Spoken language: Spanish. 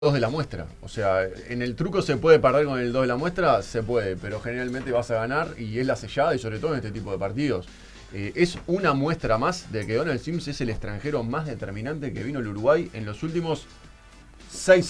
2 de la muestra. O sea, en el truco se puede perder con el 2 de la muestra, se puede, pero generalmente vas a ganar y es la sellada y sobre todo en este tipo de partidos. Es una muestra más de que Donald Sims es el extranjero más determinante que vino al Uruguay en los últimos 6